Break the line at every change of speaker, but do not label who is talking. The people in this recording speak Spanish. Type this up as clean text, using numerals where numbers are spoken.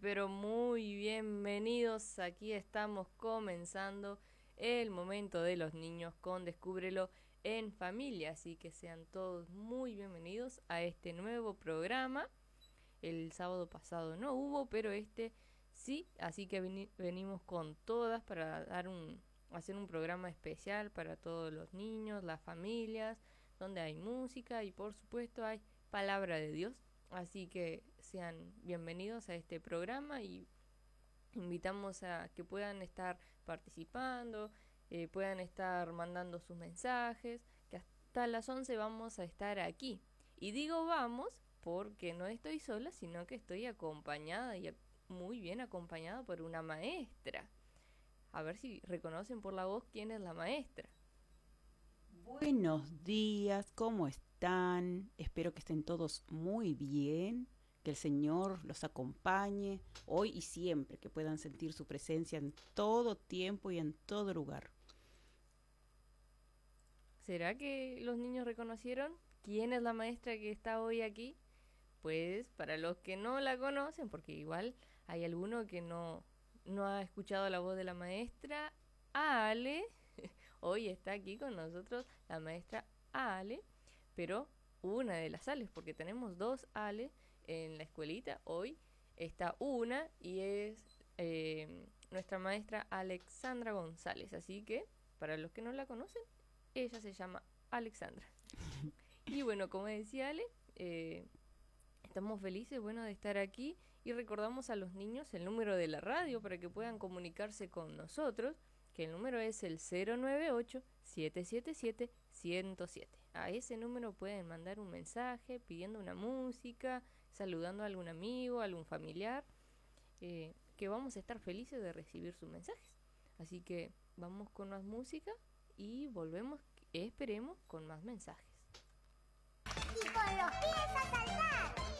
pero muy bienvenidos. Aquí estamos comenzando el momento de los niños con Descúbrelo en Familia. Así que sean todos muy bienvenidos a este nuevo programa. El sábado pasado no hubo, pero este sí. Así que venimos con todas para hacer un programa especial para todos los niños, las familias, donde hay música y por supuesto hay palabra de Dios. Así que sean bienvenidos a este programa y invitamos a que puedan estar participando, puedan estar mandando sus mensajes, que hasta las 11 vamos a estar aquí. Y digo vamos porque no estoy sola, sino que estoy acompañada y muy bien acompañada por una maestra. A ver si reconocen por la voz quién es la maestra.
Buenos días, ¿cómo están? Espero que estén todos muy bien, que el Señor los acompañe hoy y siempre, que puedan sentir su presencia en todo tiempo y en todo lugar.
¿Será que los niños reconocieron quién es la maestra que está hoy aquí? Pues para los que no la conocen, porque igual hay alguno que no ha escuchado la voz de la maestra Ale, hoy está aquí con nosotros la maestra Ale, pero una de las Ales, porque tenemos dos Ale en la escuelita. Hoy está una y es nuestra maestra Alexandra González. Así que, para los que no la conocen, ella se llama Alexandra. Y bueno, como decía Ale, estamos felices, bueno, de estar aquí y recordamos a los niños el número de la radio para que puedan comunicarse con nosotros, que el número es el 098-777-1007. A ese número pueden mandar un mensaje pidiendo una música, saludando a algún amigo, a algún familiar, que vamos a estar felices de recibir sus mensajes. Así que vamos con más música y volvemos, esperemos, con más mensajes.
Y con los pies a saltar.